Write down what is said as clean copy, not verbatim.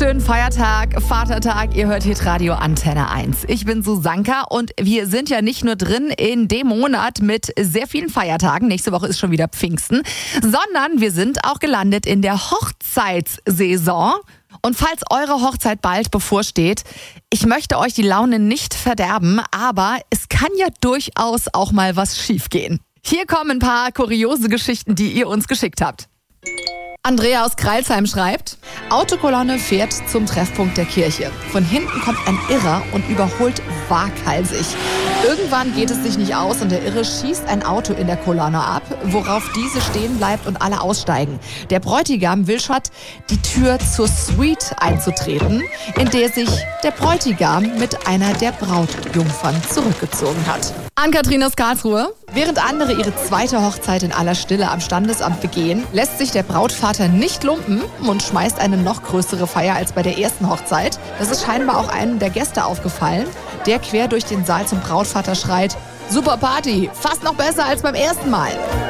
schönen Feiertag, Vatertag. Ihr hört Hitradio Antenne 1. Ich bin Susanka und wir sind ja nicht nur drin in dem Monat mit sehr vielen Feiertagen. Nächste Woche ist schon wieder Pfingsten. Sondern wir sind auch gelandet in der Hochzeitssaison. Und falls eure Hochzeit bald bevorsteht, ich möchte euch die Laune nicht verderben, aber es kann ja durchaus auch mal was schiefgehen. Hier kommen ein paar kuriose Geschichten, die ihr uns geschickt habt. Andrea aus Kreilsheim schreibt: Autokolonne fährt zum Treffpunkt der Kirche. Von hinten kommt ein Irrer und überholt waghalsig. Irgendwann geht es sich nicht aus und der Irre schießt ein Auto in der Kolonne ab, worauf diese stehen bleibt und alle aussteigen. Der Bräutigam will schon die Tür zur Suite einzutreten, in der sich der Bräutigam mit einer der Brautjungfern zurückgezogen hat. Ann-Kathrin aus Karlsruhe: Während andere ihre zweite Hochzeit in aller Stille am Standesamt begehen, lässt sich der Brautvater nicht lumpen und schmeißt eine noch größere Feier als bei der ersten Hochzeit. Das ist scheinbar auch einem der Gäste aufgefallen, der quer durch den Saal zum Brautvater schreit: Super Party, fast noch besser als beim ersten Mal.